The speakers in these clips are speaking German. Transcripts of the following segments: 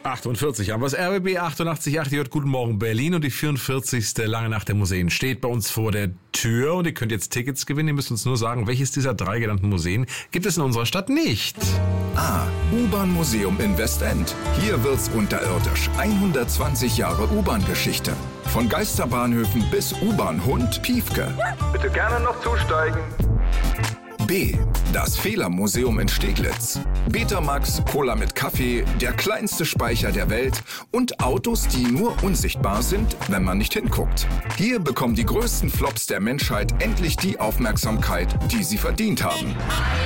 48 haben wir das RBB 88.8, die hört Guten Morgen Berlin und die 44. Lange Nacht der Museen steht bei uns vor der Tür und ihr könnt jetzt Tickets gewinnen. Ihr müsst uns nur sagen, welches dieser 3 genannten Museen gibt es in unserer Stadt nicht. A. U-Bahn-Museum in Westend. Hier wird's unterirdisch. 120 Jahre U-Bahn-Geschichte. Von Geisterbahnhöfen bis U-Bahn-Hund Piefke. Bitte gerne noch zusteigen. B. Das Fehlermuseum in Steglitz. Betamax, Cola mit Kaffee, der kleinste Speicher der Welt und Autos, die nur unsichtbar sind, wenn man nicht hinguckt. Hier bekommen die größten Flops der Menschheit endlich die Aufmerksamkeit, die sie verdient haben.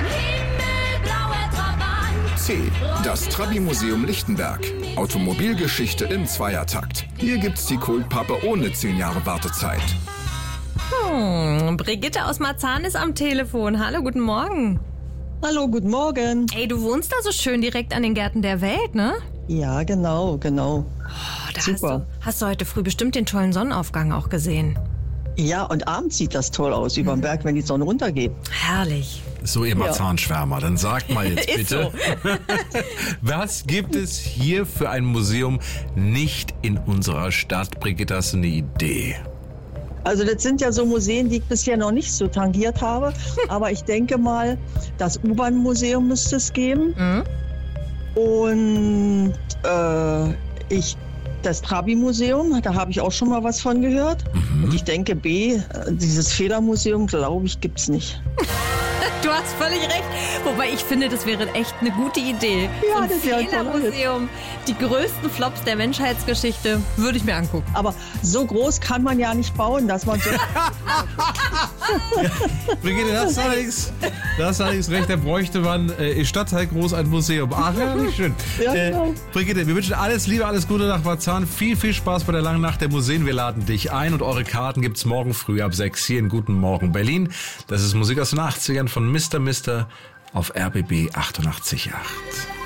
C. Das Trabi-Museum Lichtenberg. Automobilgeschichte im Zweiertakt. Hier gibt's die Kultpappe ohne 10 Jahre Wartezeit. Brigitte aus Marzahn ist am Telefon. Hallo, guten Morgen. Hallo, guten Morgen. Ey, du wohnst da so schön direkt an den Gärten der Welt, ne? Ja, genau. Oh, da Super. Hast du heute früh bestimmt den tollen Sonnenaufgang auch gesehen. Ja, und abends sieht das toll aus, über dem Berg, wenn die Sonne runtergeht. Herrlich. So, ihr Marzahn-Schwärmer, dann sagt mal jetzt Ist bitte, so. was gibt es hier für ein Museum nicht in unserer Stadt? Brigitte, hast du eine Idee? Also das sind ja so Museen, die ich bisher noch nicht so tangiert habe. Aber ich denke mal, das U-Bahn-Museum müsste es geben. Und das Trabi-Museum, da habe ich auch schon mal was von gehört. Und ich denke B, dieses Fehlermuseum, glaube ich, gibt es nicht. Du hast völlig recht. Wobei ich finde, das wäre echt eine gute Idee. Ja, so ein das wäre ein toller Fehlermuseum, die größten Flops der Menschheitsgeschichte, würde ich mir angucken. Aber so groß kann man ja nicht bauen, dass man so... Brigitte, das ist allerdings recht, da bräuchte man stadtteilgroß ein Museum. Ach ja, wie schön. Ja, genau. Brigitte, wir wünschen alles Liebe, alles Gute nach Marzahn. Viel, viel Spaß bei der langen Nacht der Museen. Wir laden dich ein und eure Karten gibt's morgen früh ab 6 hier in Guten Morgen Berlin. Das ist Musik aus den 80ern von Mr. auf RBB 88.8.